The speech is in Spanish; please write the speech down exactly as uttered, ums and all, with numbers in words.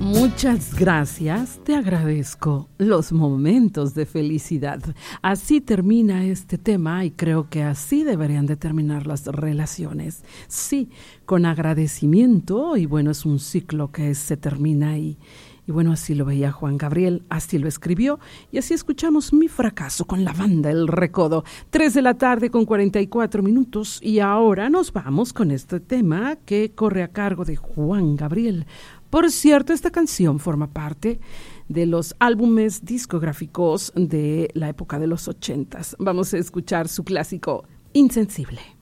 Muchas gracias, te agradezco los momentos de felicidad. Así termina este tema y creo que así deberían de terminar las relaciones. Sí, con agradecimiento y bueno, es un ciclo que se termina ahí. Y bueno, así lo veía Juan Gabriel, así lo escribió y así escuchamos Mi Fracaso con la banda El Recodo. Tres de la tarde con cuarenta y cuatro minutos y ahora nos vamos con este tema que corre a cargo de Juan Gabriel. Por cierto, esta canción forma parte de los álbumes discográficos de la época de los ochentas. Vamos a escuchar su clásico Insensible.